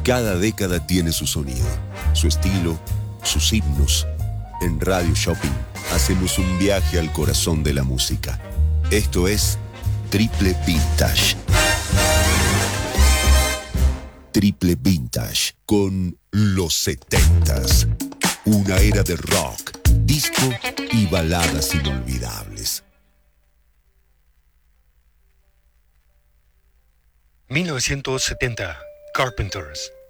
Cada década tiene su sonido, su estilo, sus himnos. En Radio Shopping hacemos un viaje al corazón de la música. Esto es Triple Vintage. Triple Vintage con los 70s. Una era de rock, disco y baladas inolvidables. 1970, Carpenters.